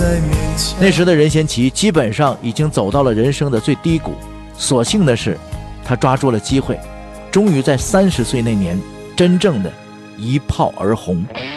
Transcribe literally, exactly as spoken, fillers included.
那时的任贤齐基本上已经走到了人生的最低谷，所幸的是他抓住了机会，终于在三十岁那年真正的一炮而红。